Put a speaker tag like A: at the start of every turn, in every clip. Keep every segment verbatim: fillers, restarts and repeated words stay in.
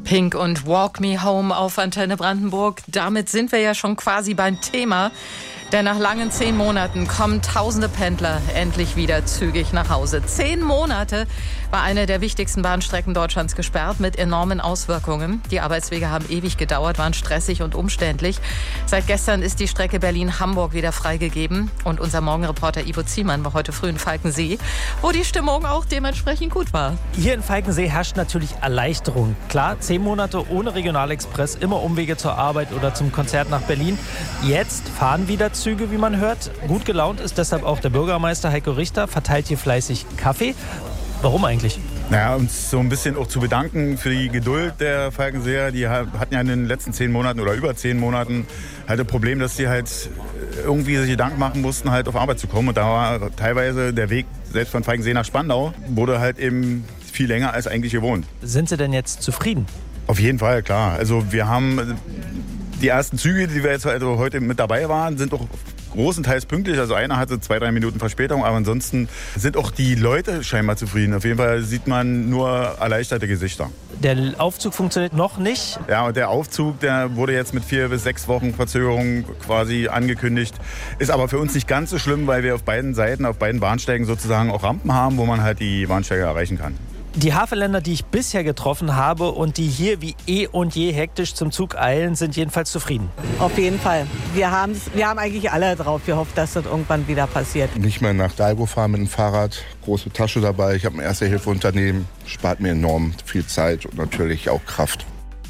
A: Pink und Walk Me Home auf Antenne Brandenburg. Damit sind wir ja schon quasi beim Thema. Denn nach langen zehn Monaten kommen tausende Pendler endlich wieder zügig nach Hause. Zehn Monate war eine der wichtigsten Bahnstrecken Deutschlands gesperrt mit enormen Auswirkungen. Die Arbeitswege haben ewig gedauert, waren stressig und umständlich. Seit gestern ist die Strecke Berlin-Hamburg wieder freigegeben. Und unser Morgenreporter Ivo Ziemann war heute früh in Falkensee, wo die Stimmung auch dementsprechend gut war.
B: Hier in Falkensee herrscht natürlich Erleichterung. Klar, zehn Monate ohne Regionalexpress, immer Umwege zur Arbeit oder zum Konzert nach Berlin. Jetzt fahren wieder Züge, wie man hört. Gut gelaunt ist deshalb auch der Bürgermeister Heiko Richter, verteilt hier fleißig Kaffee. Warum eigentlich?
C: Naja, uns so ein bisschen auch zu bedanken für die Geduld der Falkenseer. Die hatten ja in den letzten zehn Monaten oder über zehn Monaten halt das Problem, dass sie halt irgendwie sich Gedanken machen mussten, halt auf Arbeit zu kommen. Und da war teilweise der Weg, selbst von Falkensee nach Spandau, wurde halt eben viel länger als eigentlich gewohnt.
B: Sind Sie denn jetzt zufrieden?
C: Auf jeden Fall, klar. Also wir haben die ersten Züge, die wir jetzt also heute mit dabei waren, sind auch großenteils pünktlich. Also einer hatte zwei, drei Minuten Verspätung, aber ansonsten sind auch die Leute scheinbar zufrieden. Auf jeden Fall sieht man nur erleichterte Gesichter.
B: Der Aufzug funktioniert noch nicht?
C: Ja, und der Aufzug, der wurde jetzt mit vier bis sechs Wochen Verzögerung quasi angekündigt. Ist aber für uns nicht ganz so schlimm, weil wir auf beiden Seiten, auf beiden Bahnsteigen sozusagen auch Rampen haben, wo man halt die Bahnsteige erreichen kann.
B: Die Havelländer, die ich bisher getroffen habe und die hier wie eh und je hektisch zum Zug eilen, sind jedenfalls zufrieden.
D: Auf jeden Fall. Wir, wir haben eigentlich alle drauf gehofft, dass das irgendwann wieder passiert.
E: Nicht mehr nach Dalgo fahren mit dem Fahrrad, große Tasche dabei. Ich habe ein Erste-Hilfe-Unternehmen, spart mir enorm viel Zeit und natürlich auch Kraft.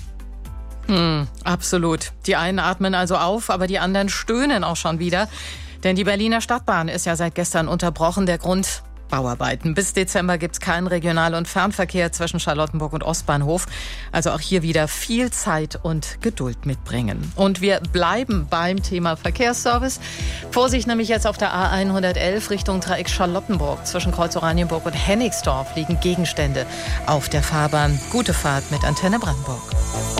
A: Hm, absolut. Die einen atmen also auf, aber die anderen stöhnen auch schon wieder. Denn die Berliner Stadtbahn ist ja seit gestern unterbrochen. Der Grund: Bauarbeiten. Bis Dezember gibt es keinen Regional- und Fernverkehr zwischen Charlottenburg und Ostbahnhof. Also auch hier wieder viel Zeit und Geduld mitbringen. Und wir bleiben beim Thema Verkehrsservice. Vorsicht nämlich jetzt auf der A hundertelf Richtung Dreieck Charlottenburg. Zwischen Kreuz Oranienburg und Hennigsdorf liegen Gegenstände auf der Fahrbahn. Gute Fahrt mit Antenne Brandenburg.